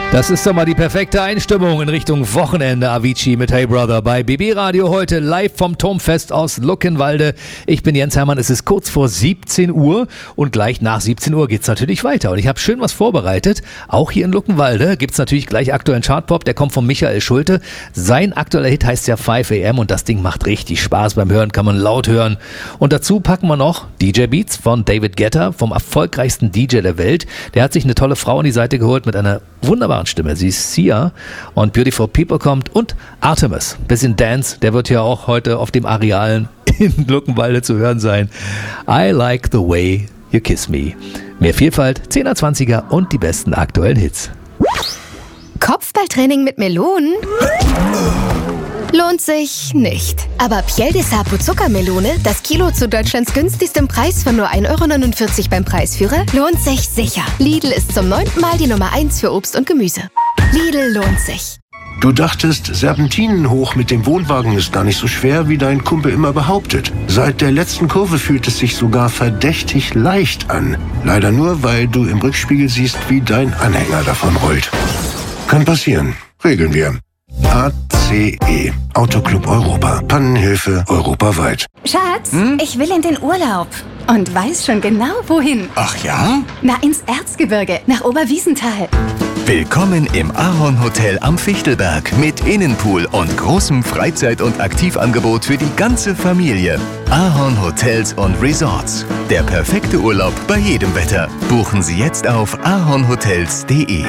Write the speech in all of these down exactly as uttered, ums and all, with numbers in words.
Das ist doch mal die perfekte Einstimmung in Richtung Wochenende. Avicii mit Hey Brother bei B B Radio heute live vom Turmfest aus Luckenwalde. Ich bin Jens Hermann, es ist kurz vor siebzehn Uhr und gleich nach siebzehn Uhr geht's natürlich weiter. Und ich habe schön was vorbereitet. Auch hier in Luckenwalde gibt's natürlich gleich aktuellen Chartpop, der kommt von Michael Schulte. Sein aktueller Hit heißt ja five a m und das Ding macht richtig Spaß beim Hören, kann man laut hören. Und dazu packen wir noch D J Beats von David Guetta, vom erfolgreichsten D J der Welt. Der hat sich eine tolle Frau an die Seite geholt mit einer wunderbaren Stimme. Sie ist Sia und Beautiful People kommt und Artemis. Bisschen Dance, der wird ja auch heute auf dem Arealen in Luckenwalde zu hören sein. I like the way you kiss me. Mehr Vielfalt, zehner, zwanziger und die besten aktuellen Hits. Kopfballtraining mit Melonen? Lohnt sich nicht. Aber Piel de Sapo Zuckermelone, das Kilo zu Deutschlands günstigstem Preis von nur ein Euro neunundvierzig beim Preisführer, lohnt sich sicher. Lidl ist zum neunten Mal die Nummer eins für Obst und Gemüse. Lidl lohnt sich. Du dachtest, Serpentinen hoch mit dem Wohnwagen ist gar nicht so schwer, wie dein Kumpel immer behauptet. Seit der letzten Kurve fühlt es sich sogar verdächtig leicht an. Leider nur, weil du im Rückspiegel siehst, wie dein Anhänger davon rollt. Kann passieren. Regeln wir. A C E, Autoclub Europa. Pannenhilfe europaweit. Schatz, hm? ich will in den Urlaub. Und weiß schon genau, wohin. Ach ja? Na, ins Erzgebirge, nach Oberwiesenthal. Willkommen im Ahorn Hotel am Fichtelberg mit Innenpool und großem Freizeit- und Aktivangebot für die ganze Familie. Ahorn Hotels und Resorts. Der perfekte Urlaub bei jedem Wetter. Buchen Sie jetzt auf ahornhotels punkt de.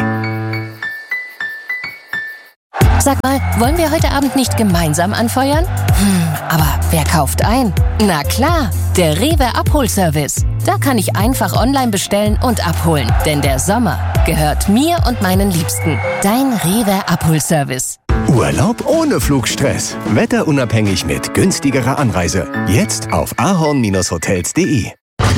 Sag mal, wollen wir heute Abend nicht gemeinsam anfeuern? Hm, aber wer kauft ein? Na klar, der Rewe Abholservice. Da kann ich einfach online bestellen und abholen. Denn der Sommer gehört mir und meinen Liebsten. Dein Rewe Abholservice. Urlaub ohne Flugstress. Wetterunabhängig mit günstigerer Anreise. Jetzt auf ahorn Hotels punkt de.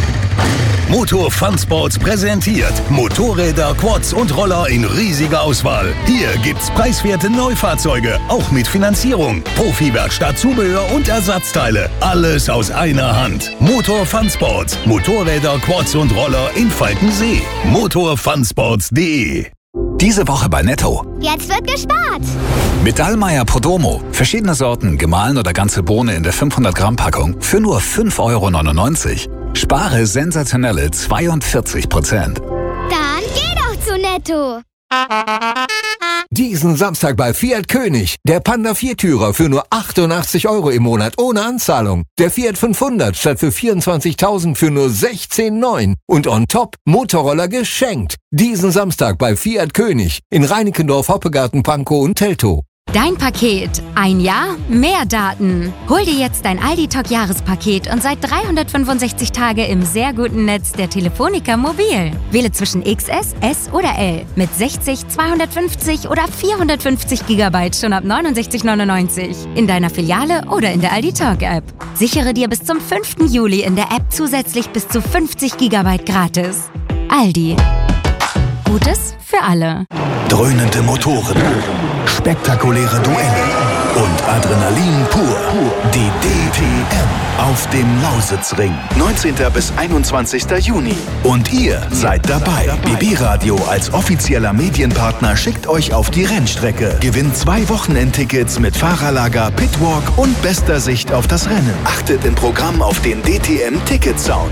Motor Fun Sports präsentiert Motorräder, Quads und Roller in riesiger Auswahl. Hier gibt's preiswerte Neufahrzeuge, auch mit Finanzierung. Profi-Werkstatt, Zubehör und Ersatzteile. Alles aus einer Hand. Motor Fun Sports. Motorräder, Quads und Roller in Falkensee. motor fun sports punkt de. Diese Woche bei Netto. Jetzt wird gespart. Mit Dallmayr Podromo. Verschiedene Sorten, gemahlen oder ganze Bohne in der fünfhundert Gramm Packung für nur fünf Euro neunundneunzig. Spare sensationelle zweiundvierzig Prozent. Dann geh doch zu Netto. Diesen Samstag bei Fiat König. Der Panda Viertürer für nur achtundachtzig Euro im Monat ohne Anzahlung. Der Fiat fünfhundert statt für vierundzwanzigtausend für nur sechzehn Komma neun. Und on top Motorroller geschenkt. Diesen Samstag bei Fiat König in Reinickendorf, Hoppegarten, Pankow und Teltow. Dein Paket. Ein Jahr, mehr Daten. Hol dir jetzt dein Aldi Talk Jahrespaket und seit dreihundertfünfundsechzig Tage im sehr guten Netz der Telefonica Mobil. Wähle zwischen X S, S oder L mit sechzig, zweihundertfünfzig oder vierhundertfünfzig Gigabyte schon ab neunundsechzig neunundneunzig. In deiner Filiale oder in der Aldi Talk App. Sichere dir bis zum fünften Juli in der App zusätzlich bis zu fünfzig Gigabyte gratis. Aldi. Gutes für alle. Dröhnende Motoren, spektakuläre Duelle und Adrenalin pur. Die D T M auf dem Lausitzring. neunzehnten bis einundzwanzigsten Juni. Und ihr seid dabei. B B Radio als offizieller Medienpartner schickt euch auf die Rennstrecke. Gewinnt zwei Wochenendtickets mit Fahrerlager, Pitwalk und bester Sicht auf das Rennen. Achtet im Programm auf den D T M Ticket Sound.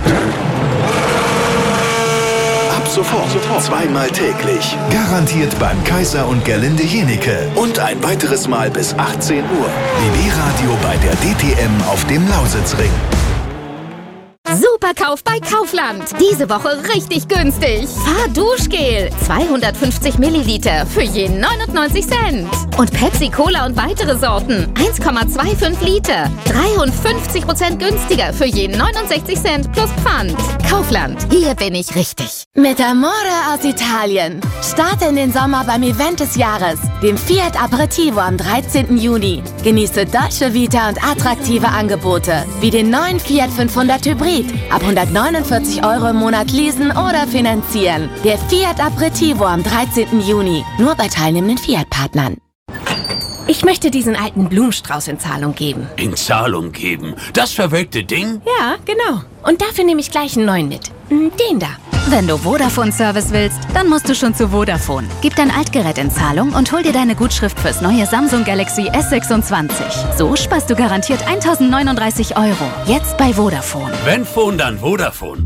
Sofort, zweimal täglich. Garantiert beim Kaiser und Gerlinde Jenecke. Und ein weiteres Mal bis achtzehn Uhr. B B Radio bei der D T M auf dem Lausitzring. Superkauf bei Kaufland. Diese Woche richtig günstig. Fahrduschgel. zweihundertfünfzig Milliliter für je neunundneunzig Cent. Und Pepsi Cola und weitere Sorten. eins Komma fünfundzwanzig Liter. dreiundfünfzig Prozent günstiger für je neunundsechzig Cent plus Pfand. Kaufland. Hier bin ich richtig. Mit Amore aus Italien. Starte in den Sommer beim Event des Jahres, dem Fiat Aperitivo am dreizehnten Juni. Genieße Dolce Vita und attraktive Angebote, wie den neuen Fiat fünfhundert Hybrid. Ab hundertneunundvierzig Euro im Monat leasen oder finanzieren. Der Fiat Aperitivo am dreizehnten Juni. Nur bei teilnehmenden Fiat-Partnern. Ich möchte diesen alten Blumenstrauß in Zahlung geben. In Zahlung geben? Das verwelkte Ding? Ja, genau. Und dafür nehme ich gleich einen neuen mit. Den da. Wenn du Vodafone-Service willst, dann musst du schon zu Vodafone. Gib dein Altgerät in Zahlung und hol dir deine Gutschrift fürs neue Samsung Galaxy S sechsundzwanzig. So sparst du garantiert tausendneununddreißig Euro. Jetzt bei Vodafone. Wenn Phone, dann Vodafone.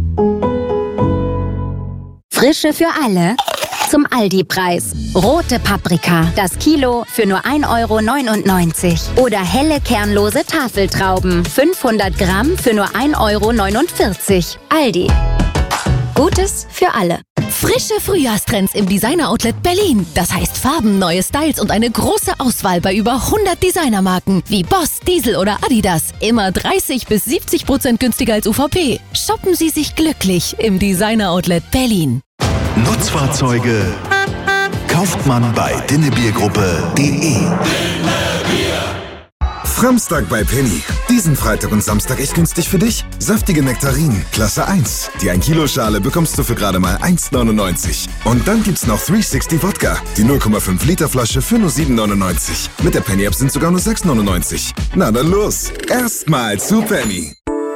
Frische für alle zum Aldi-Preis. Rote Paprika, das Kilo für nur ein Euro neunundneunzig. Oder helle kernlose Tafeltrauben, fünfhundert Gramm für nur ein Euro neunundvierzig. Aldi. Gutes für alle. Frische Frühjahrstrends im Designer-Outlet Berlin. Das heißt Farben, neue Styles und eine große Auswahl bei über hundert Designermarken wie Boss, Diesel oder Adidas. Immer dreißig bis siebzig Prozent günstiger als U V P. Shoppen Sie sich glücklich im Designer-Outlet Berlin. Nutzfahrzeuge kauft man bei dinnebiergruppe punkt de. Framstag bei Penny. Diesen Freitag und Samstag echt günstig für dich. Saftige Nektarinen, Klasse eins. Die ein Kilo Schale bekommst du für gerade mal eins neunundneunzig. Und dann gibt's noch dreihundertsechzig Wodka. Die null Komma fünf Liter Flasche für nur sieben neunundneunzig. Mit der Penny App sind sogar nur sechs neunundneunzig. Na dann los. Erstmal zu Penny.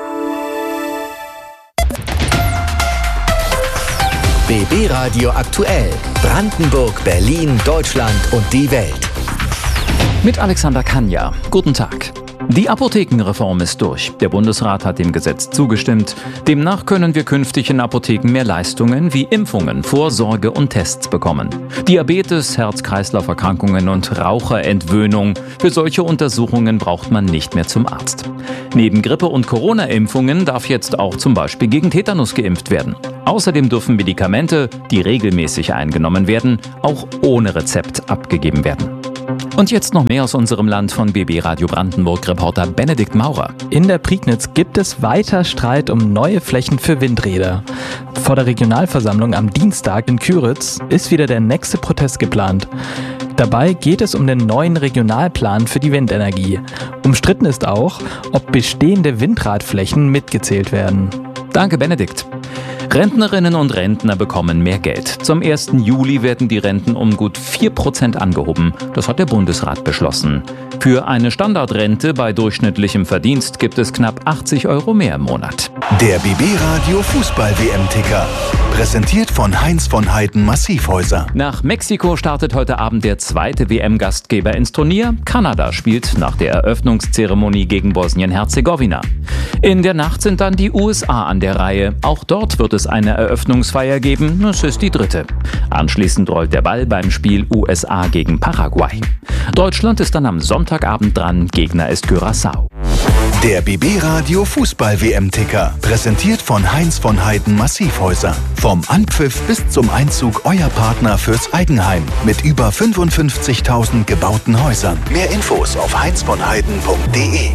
B B Radio aktuell. Brandenburg, Berlin, Deutschland und die Welt. Mit Alexander Kanja. Guten Tag. Die Apothekenreform ist durch. Der Bundesrat hat dem Gesetz zugestimmt. Demnach können wir künftig in Apotheken mehr Leistungen wie Impfungen, Vorsorge und Tests bekommen. Diabetes, Herz-Kreislauf-Erkrankungen und Raucherentwöhnung. Für solche Untersuchungen braucht man nicht mehr zum Arzt. Neben Grippe- und Corona-Impfungen darf jetzt auch zum Beispiel gegen Tetanus geimpft werden. Außerdem dürfen Medikamente, die regelmäßig eingenommen werden, auch ohne Rezept abgegeben werden. Und jetzt noch mehr aus unserem Land von B B Radio Brandenburg-Reporter Benedikt Maurer. In der Prignitz gibt es weiter Streit um neue Flächen für Windräder. Vor der Regionalversammlung am Dienstag in Küritz ist wieder der nächste Protest geplant. Dabei geht es um den neuen Regionalplan für die Windenergie. Umstritten ist auch, ob bestehende Windradflächen mitgezählt werden. Danke, Benedikt. Rentnerinnen und Rentner bekommen mehr Geld. Zum ersten Juli werden die Renten um gut vier Prozent angehoben. Das hat der Bundesrat beschlossen. Für eine Standardrente bei durchschnittlichem Verdienst gibt es knapp achtzig Euro mehr im Monat. Der B B Radio Fußball-W M-Ticker. Präsentiert von Heinz von Heiden Massivhäuser. Nach Mexiko startet heute Abend der zweite W M-Gastgeber ins Turnier. Kanada spielt nach der Eröffnungszeremonie gegen Bosnien-Herzegowina. In der Nacht sind dann die U S A an der Reihe. Auch dort wird es eine Eröffnungsfeier geben. Es ist die dritte. Anschließend rollt der Ball beim Spiel U S A gegen Paraguay. Deutschland ist dann am Sonntagabend dran. Gegner ist Curaçao. Der B B Radio Fußball-W M-Ticker. Präsentiert von Heinz von Heiden Massivhäuser. Vom Anpfiff bis zum Einzug euer Partner fürs Eigenheim. Mit über fünfundfünfzigtausend gebauten Häusern. Mehr Infos auf heinz von heiden punkt de.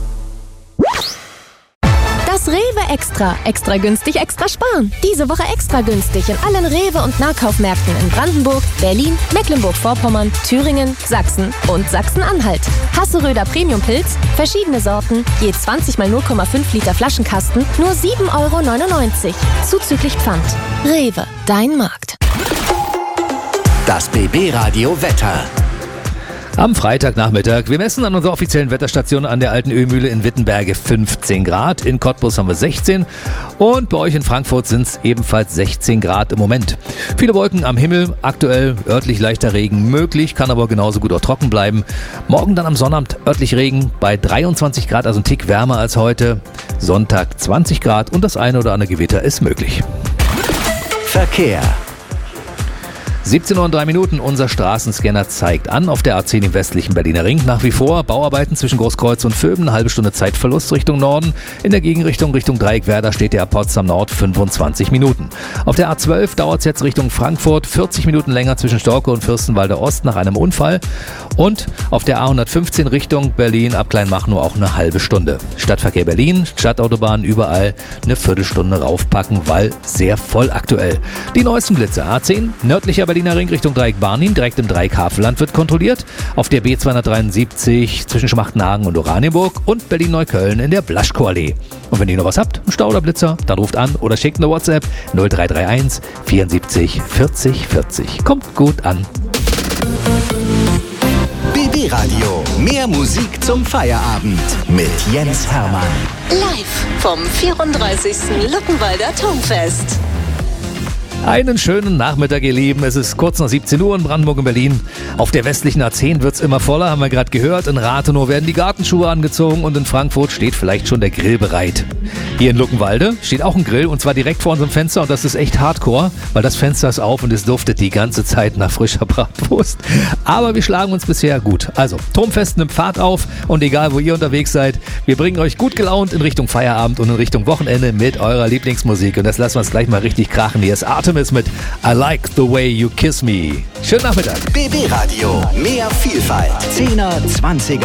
Das Rewe Extra. Extra günstig, extra sparen. Diese Woche extra günstig in allen Rewe- und Nahkaufmärkten in Brandenburg, Berlin, Mecklenburg-Vorpommern, Thüringen, Sachsen und Sachsen-Anhalt. Hasseröder Premium-Pilz, verschiedene Sorten, je zwanzig mal null Komma fünf Liter Flaschenkasten, nur sieben Euro neunundneunzig. Zuzüglich Pfand. Rewe, dein Markt. Das B B Radio Wetter. Am Freitagnachmittag. Wir messen an unserer offiziellen Wetterstation an der Alten Ölmühle in Wittenberge fünfzehn Grad. In Cottbus haben wir sechzehn. Und bei euch in Frankfurt sind es ebenfalls sechzehn Grad im Moment. Viele Wolken am Himmel. Aktuell örtlich leichter Regen möglich, kann aber genauso gut auch trocken bleiben. Morgen dann am Sonnabend örtlich Regen bei dreiundzwanzig Grad, also ein Tick wärmer als heute. Sonntag zwanzig Grad und das eine oder andere Gewitter ist möglich. Verkehr. siebzehn Uhr und drei Minuten, unser Straßenscanner zeigt an, auf der A zehn im westlichen Berliner Ring nach wie vor Bauarbeiten zwischen Großkreuz und Vöben, eine halbe Stunde Zeitverlust Richtung Norden. In der Gegenrichtung Richtung Dreieckwerder steht der Potsdam Nord fünfundzwanzig Minuten. Auf der A zwölf dauert es jetzt Richtung Frankfurt, vierzig Minuten länger zwischen Storke und Fürstenwalde Ost nach einem Unfall. Und auf der A hundertfünfzehn Richtung Berlin ab Kleinmachnow auch eine halbe Stunde. Stadtverkehr Berlin, Stadtautobahn überall eine Viertelstunde raufpacken, weil sehr voll aktuell. Die neuesten Blitze. A zehn, nördlicher Berliner Ring Richtung Dreieck Barnim, direkt im Dreieck Havelland wird kontrolliert. Auf der B zweihundertdreiundsiebzig zwischen Schmachtenhagen und Oranienburg und Berlin-Neukölln in der Blaschkow-Allee. Und wenn ihr noch was habt, einen Stau oder Blitzer, dann ruft an oder schickt eine WhatsApp null drei drei eins vierundsiebzig vierzig vierzig. Kommt gut an. B B Radio. Mehr Musik zum Feierabend mit Jens Hermann. Live vom vierunddreißigsten Luckenwalder Turmfest. Einen schönen Nachmittag, ihr Lieben. Es ist kurz nach siebzehn Uhr in Brandenburg und Berlin. Auf der westlichen A zehn wird es immer voller, haben wir gerade gehört. In Rathenow werden die Gartenschuhe angezogen und in Frankfurt steht vielleicht schon der Grill bereit. Hier in Luckenwalde steht auch ein Grill und zwar direkt vor unserem Fenster und das ist echt hardcore, weil das Fenster ist auf und es duftet die ganze Zeit nach frischer Bratwurst. Aber wir schlagen uns bisher gut. Also, Turmfest nimmt Fahrt auf und egal wo ihr unterwegs seid, wir bringen euch gut gelaunt in Richtung Feierabend und in Richtung Wochenende mit eurer Lieblingsmusik. Und das lassen wir uns gleich mal richtig krachen. Hier ist Artemis mit I Like the Way You Kiss Me. Schönen Nachmittag. B B Radio. Mehr Vielfalt. zehner, zwanziger